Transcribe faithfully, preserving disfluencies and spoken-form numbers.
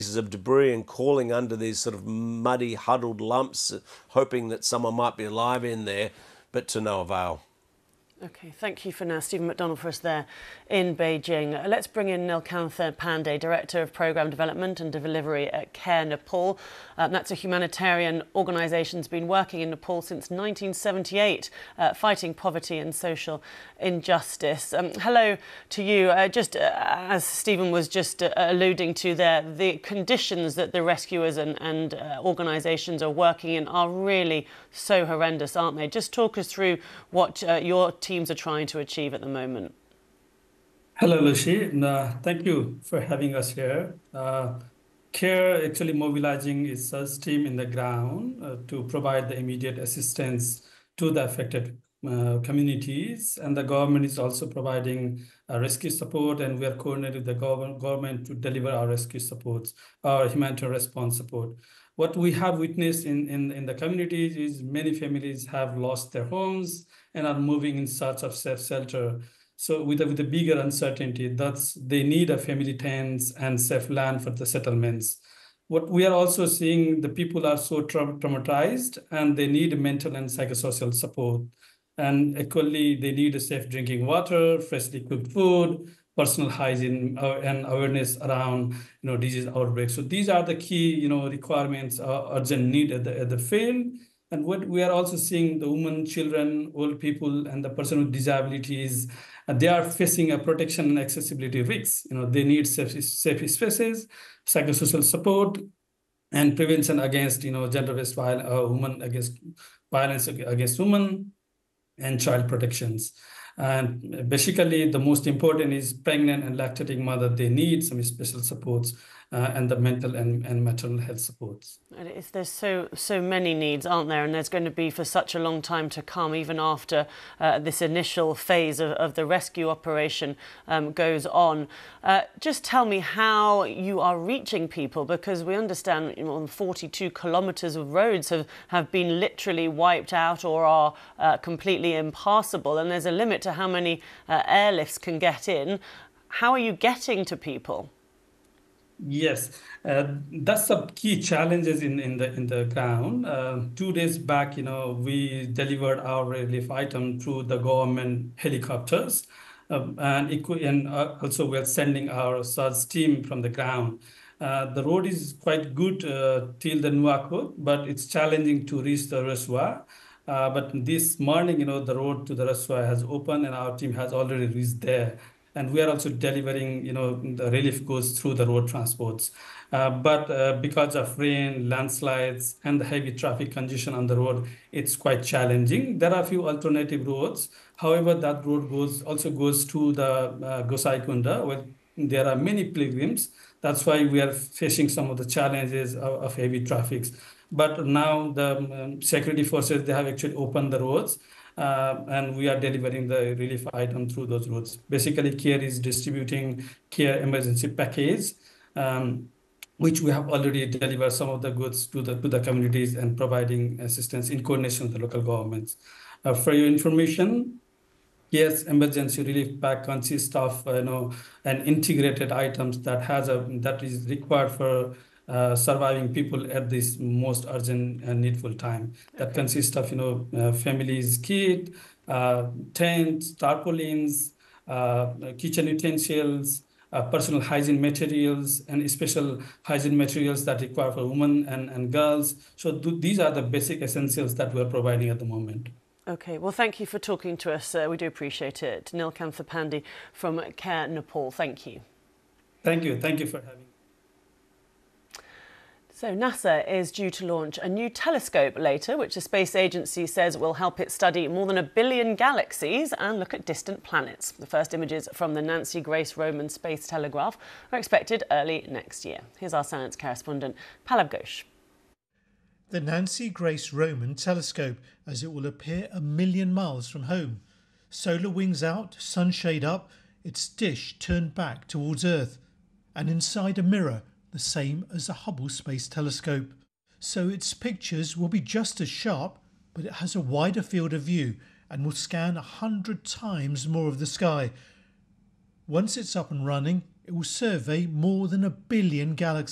pieces of debris and crawling under these sort of muddy, huddled lumps, hoping that someone might be alive in there, but to no avail. OK, thank you for now, Stephen McDonald, for us there in Beijing. Let's bring in Nilkantha Pandey, Director of Programme Development and Delivery at CARE Nepal. Um, that's a humanitarian organisation that's been working in Nepal since nineteen seventy-eight, uh, fighting poverty and social injustice. Um, hello to you. Uh, just uh, as Stephen was just uh, alluding to there, the conditions that the rescuers and, and uh, organisations are working in are really so horrendous, aren't they? Just talk us through what uh, your teams are trying to achieve at the moment. Hello, Lucy. And, uh, thank you for having us here. Uh, CARE actually mobilizing its search team in the ground uh, to provide the immediate assistance to the affected uh, communities. And the government is also providing uh, rescue support, and we are coordinating with the gov government to deliver our rescue supports, our humanitarian response support. What we have witnessed in, in, in the communities is many families have lost their homes and are moving in search of safe shelter. So with a, with a bigger uncertainty, that's they need a family tents and safe land for the settlements. What we are also seeing, the people are so tra traumatized and they need mental and psychosocial support. And equally, they need a safe drinking water, freshly cooked food, personal hygiene uh, and awareness around you know disease outbreaks. So these are the key you know requirements, uh, urgent need at the at the field. And what we are also seeing, the women, children, old people, and the person with disabilities, uh, they are facing a protection and accessibility risks. You know, they need safe, safe spaces, psychosocial support, and prevention against you know gender-based violence, uh, women against violence against women, and child protections. And basically, the most important is pregnant and lactating mother. They need some special supports uh, and the mental and, and maternal health supports. And it's, there's so so many needs, aren't there? And there's going to be for such a long time to come, even after uh, this initial phase of, of the rescue operation um, goes on. Uh, just tell me how you are reaching people, because we understand you know, forty-two kilometres of roads have, have been literally wiped out or are uh, completely impassable, and there's a limit to how many uh, airlifts can get in. How are you getting to people? Yes, uh, that's the key challenges in, in the in the ground. Uh, two days back, you know, we delivered our relief item through the government helicopters, um, and, and uh, also we're sending our search team from the ground. Uh, the road is quite good uh, till the Nuwakot, but it's challenging to reach the reservoir. Uh, but this morning, you know, the road to the reservoir has opened, and our team has already reached there. And we are also delivering, you know, the relief goes through the road transports. Uh, but uh, because of rain, landslides, and the heavy traffic congestion on the road, it's quite challenging. There are a few alternative roads. However, that road goes also goes to the uh, Gosai Kunda, where there are many pilgrims. That's why we are facing some of the challenges of, of heavy traffic. But now the um, security forces, they have actually opened the roads. Uh, and we are delivering the relief item through those routes. Basically, CARE is distributing CARE emergency package, um, which we have already delivered some of the goods to the to the communities and providing assistance in coordination with the local governments. Uh, for your information, CARE's emergency relief pack consists of uh, you know an integrated items that has a that is required for Uh, surviving people at this most urgent and needful time. That okay. consists of, you know, uh, families' kit, uh, tents, tarpaulins, uh, kitchen utensils, uh, personal hygiene materials, and special hygiene materials that require for women and, and girls. So th these are the basic essentials that we're providing at the moment. OK, well, thank you for talking to us. Uh, we do appreciate it. Nilkantha Pandey from CARE Nepal, thank you. Thank you. Thank you for having me. So NASA is due to launch a new telescope later, which the space agency says will help it study more than a billion galaxies and look at distant planets. The first images from the Nancy Grace Roman Space Telegraph are expected early next year. Here's our science correspondent, Pallav Ghosh. The Nancy Grace Roman Telescope, as it will appear a million miles from home. Solar wings out, sunshade up, its dish turned back towards Earth, and inside a mirror the same as the Hubble Space Telescope. So its pictures will be just as sharp, but it has a wider field of view and will scan a hundred times more of the sky. Once it's up and running, it will survey more than a billion galaxies.